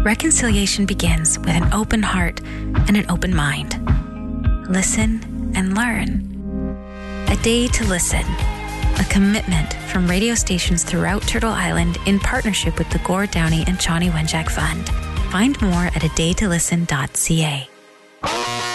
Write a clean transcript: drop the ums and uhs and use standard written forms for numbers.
Reconciliation begins with an open heart and an open mind. Listen and learn. A Day to Listen, a commitment from radio stations throughout Turtle Island in partnership with the Gord Downie and Chani Wenjack Fund. Find more at adaytolisten.ca.